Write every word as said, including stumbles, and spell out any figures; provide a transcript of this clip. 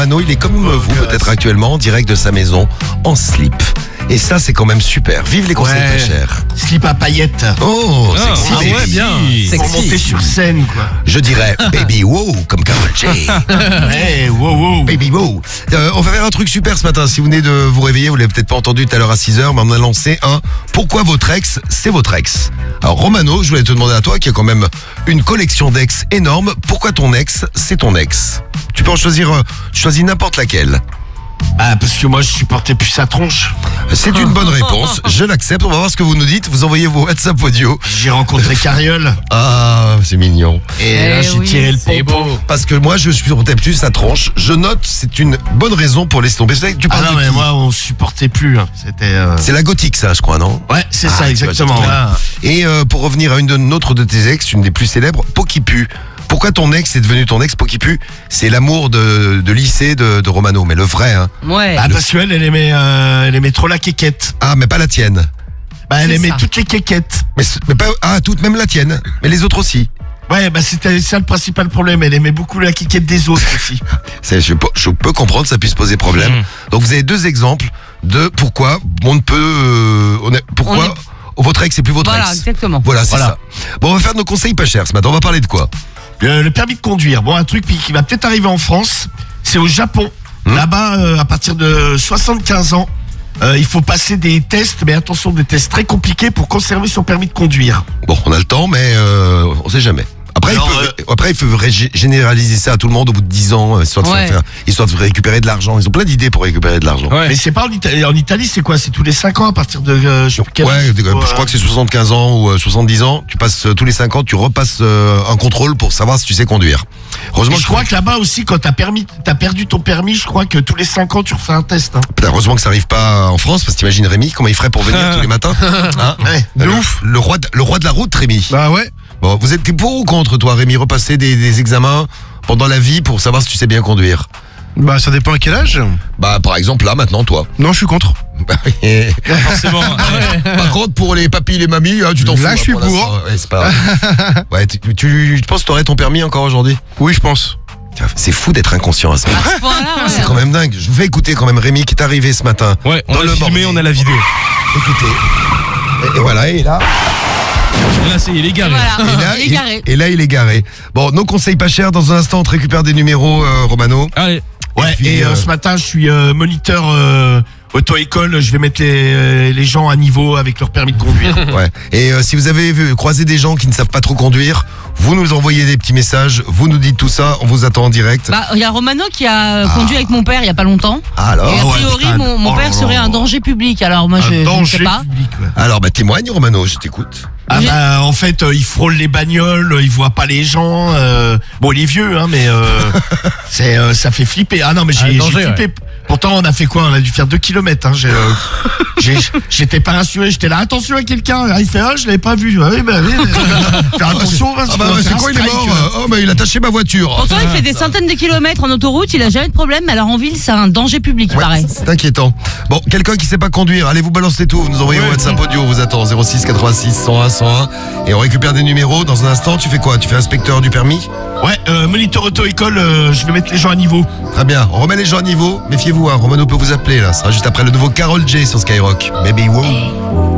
Romano, il est comme vous peut-être actuellement, en direct de sa maison, en slip. Et ça, c'est quand même super. Vive les conseils Ouais. pas chers. Slip à paillettes. Oh, Ah, sexy. ah baby. ouais, bien. Pour monter sur scène, quoi. Je dirais baby wow, comme Karol G. Ouais, wow, wow. Baby wow. Euh, on va faire un truc super ce matin. Si vous venez de vous réveiller, vous l'avez peut-être pas entendu tout à l'heure à six heures, mais on a lancé un Pourquoi votre ex, c'est votre ex. Alors Romano, je voulais te demander à toi qui a quand même une collection d'ex énorme. Pourquoi ton ex, c'est ton ex? Tu peux en choisir, euh, tu choisis n'importe laquelle. Ah, parce que moi, je supportais plus sa tronche. C'est une bonne réponse, je l'accepte. On va voir ce que vous nous dites. Vous envoyez vos WhatsApp audio. J'ai rencontré Cariole. Ah, c'est mignon. Et Eh là, j'ai oui, tiré le C'est pompon. beau. Parce que moi, je supportais plus sa tronche. Je note, c'est une bonne raison pour laisser tomber. Tu Ah parles non, de mais qui? moi, on supportait plus. hein. C'était. euh, C'est la gothique, ça, je crois, non? Ouais, c'est Ah, ça, tu vois, exactement. j'ai trouvé. ouais. Et euh, pour revenir à une de notre de tes ex, une des plus célèbres, Pokipu. Pourquoi ton ex est devenu ton ex, Pokipu? C'est l'amour de, de lycée de, de Romano, mais le vrai, hein. Ouais. Ah, parce qu'elle, elle aimait, euh, elle aimait trop la quéquette. Ah, mais pas la tienne. Bah, elle C'est aimait ça. toutes les quéquettes. Mais, c- mais pas, ah, toutes, même la tienne. Mais les autres aussi. Ouais, bah, c'était ça le principal problème. Elle aimait beaucoup la quéquette des autres aussi. C'est- Je, peux- je peux comprendre que ça puisse poser problème. Mhm. Donc vous avez deux exemples de pourquoi on ne peut... euh, on est- pourquoi On est- votre ex c'est plus votre Voilà, ex. exactement. Voilà, c'est Voilà. ça. Bon, on va faire nos conseils pas chers ce matin. On va parler de quoi? Le, le permis de conduire. Bon, un truc qui qui va peut-être arriver en France, c'est au Japon. Hmm. Là-bas, euh, à partir de soixante-quinze ans, euh, il faut passer des tests, mais attention, des tests très compliqués pour conserver son permis de conduire. Bon, on a le temps, mais euh, on sait jamais. Après, Alors, il peut, après, il faut ré- généraliser ça à tout le monde au bout de dix ans, euh, histoire de, Ouais. faire, histoire de récupérer de l'argent. Ils ont plein d'idées pour récupérer de l'argent. Ouais. Mais c'est pas en Italie. En Italie, c'est quoi? C'est tous les cinq ans à partir de. Euh, je sais plus quel Ouais, âge, je faut, crois euh, que c'est soixante-quinze ans ou euh, soixante-dix ans. Tu passes euh, tous les cinq ans, tu repasses euh, un contrôle pour savoir si tu sais conduire. Heureusement, Et je que- crois que là-bas aussi, quand t'as permis, t'as perdu ton permis, je crois que tous les cinq ans, tu refais un test. Hein. Putain, heureusement que ça arrive pas en France, parce que t'imagines Rémi, comment il ferait pour venir tous les matins, hein? Ouais. Le, le roi de, le roi de la route, Rémi. Bah ouais. Bon, vous êtes pour ou contre, toi, Rémi, repasser des, des examens pendant la vie pour savoir si tu sais bien conduire? Bah ça dépend à quel âge. Bah, par exemple, là, maintenant, toi. Non, je suis contre. Bah, oui. Forcément. ouais. Par contre, pour les papis et les mamies, hein, tu t'en fous. Là, je suis hein, l'instant. pour. Ouais, c'est pas grave. Ouais, tu, tu, tu penses que t'aurais ton permis encore aujourd'hui? Oui, je pense. Tiens, c'est fou d'être inconscient à ce moment. À ce point-là, ouais. C'est quand même dingue. Je vous fais écouter quand même Rémi qui est arrivé ce matin. Ouais, on Dans a le filmé, morning. on a la vidéo. Écoutez. Et, et voilà, et là. Et là, c'est il est garé. Voilà, Et là, il est garé. et là, il est garé. Bon, nos conseils pas chers. Dans un instant, on te récupère des numéros, euh, Romano. Allez. Ouais, Et puis, et, euh, euh, ce matin, je suis euh, moniteur euh, auto-école. Je vais mettre les, euh, les gens à niveau avec leur permis de conduire. Ouais. Et euh, si vous avez vu, croisé des gens qui ne savent pas trop conduire, vous nous envoyez des petits messages. Vous nous dites tout ça. On vous attend en direct. Bah, il y a Romano qui a euh, conduit avec mon père il y a pas longtemps. Ah, alors, Et a ouais, priori, putain. mon, mon Oh père là serait là. un danger public. Alors moi, je, Un je ne danger sais pas. public, ouais. alors, bah témoigne, Romano. Je t'écoute. Ah J'ai- bah, en fait, euh, il frôle les bagnoles, euh, il voit pas les gens. euh, Bon, il est vieux, hein, mais euh, c'est, euh, ça fait flipper. Ah non, mais Ah, j'ai danger, j'ai flippé. Pourtant, on a fait quoi? On a dû faire deux kilomètres. Hein. J'ai, euh, j'ai- J'étais pas rassuré. J'étais là, attention à quelqu'un. Ah, il fait, ah, je l'avais pas vu. Ah, oui, bah, oui, mais- faire attention. parce Ah qu'on bah, va c'est faire quoi, un il est strike. mort? Oh, bah, il a taché ma voiture. Pourtant, il fait des centaines de kilomètres en autoroute, il a jamais de problème. Alors en ville, c'est un danger public, il Ouais, paraît. c'est inquiétant. Bon, quelqu'un qui sait pas conduire, allez vous balancer tout, vous nous envoyez au WhatsApp audio, on vous attend zéro six quatre-vingt-six cent un cent un et on récupère des numéros. Dans un instant, tu fais quoi? Tu fais inspecteur du permis? Ouais, euh, moniteur auto-école, euh, je vais mettre les gens à niveau. Très bien, on remet les gens à niveau. Méfiez-vous, hein, Romano peut vous appeler là. Ce sera juste après le nouveau Karol G sur Skyrock. Baby wow.